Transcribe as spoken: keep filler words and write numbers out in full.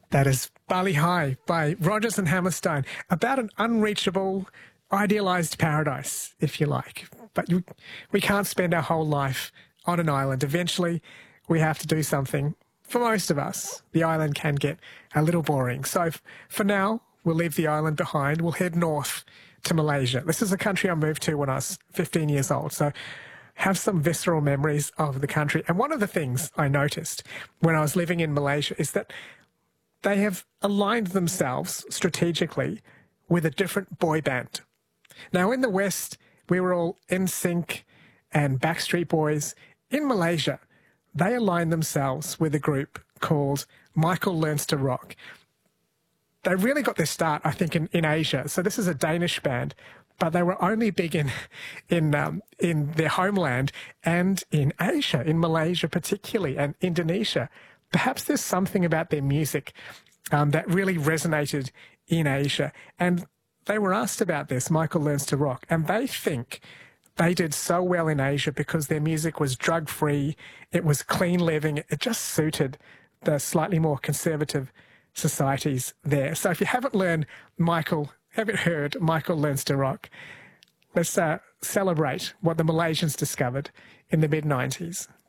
That is Bali High by Rodgers and Hammerstone, about an unreachable, idealised paradise, if you like. But you, we can't spend our whole life on an island. Eventually, we have to do something. For most of us, the island can get a little boring. So for now, we'll leave the island behind. We'll head north to Malaysia. This is a country I moved to when I was fifteen years old. So have some visceral memories of the country. And one of the things I noticed when I was living in Malaysia is that they have aligned themselves strategically with a different boy band. Now, in the West, we were all N Sync and Backstreet Boys. In Malaysia, they aligned themselves with a group called Michael Learns to Rock. They really got their start, I think, in, in Asia. So this is a Danish band, but they were only big in in um, in their homeland and in Asia, in Malaysia particularly, and Indonesia. Perhaps there's something about their music um, that really resonated in Asia. And they were asked about this, Michael Learns to Rock, and they think they did so well in Asia because their music was drug-free, it was clean living, it just suited the slightly more conservative societies there. So if you haven't learned Michael, haven't heard Michael Learns to Rock, let's uh, celebrate what the Malaysians discovered in the mid nineties.